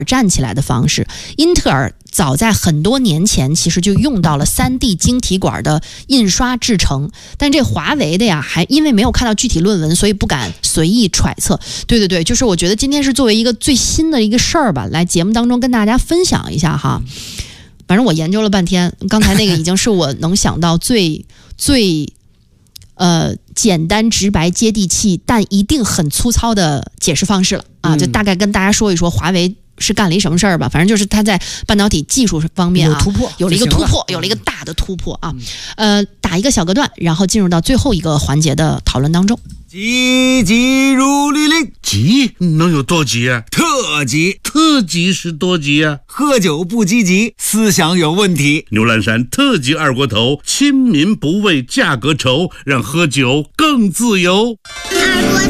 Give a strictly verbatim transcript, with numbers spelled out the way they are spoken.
站起来的方式。英特尔早在很多年前其实就用到了 三 D 晶体管的印刷制成，但这华为的呀，还因为没有看到具体论文，所以不敢随意揣测。对对对，就是我觉得今天是作为一个最新的一个事儿吧，来节目当中跟大家分享一下哈。反正我研究了半天，刚才那个已经是我能想到最最呃简单直白接地气，但一定很粗糙的解释方式了啊！就大概跟大家说一说华为是干了一什么事儿吧。反正就是他在半导体技术方面啊有突破， 有了一个突破，有了一个大的突破啊。呃，打一个小隔断，然后进入到最后一个环节的讨论当中。 急急如律令， 急能有多急啊？ 特急， 特急是多急啊？ 喝酒不积极，思想有问题。 牛栏山特级二锅头，亲民不为价格愁，让喝酒更自由。 二锅